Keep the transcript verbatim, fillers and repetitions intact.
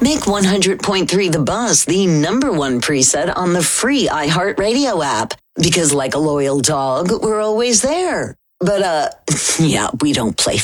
Make one hundred point three The Buzz the number one preset on the free iHeartRadio app. Because like a loyal dog, we're always there. But, uh, yeah, we don't play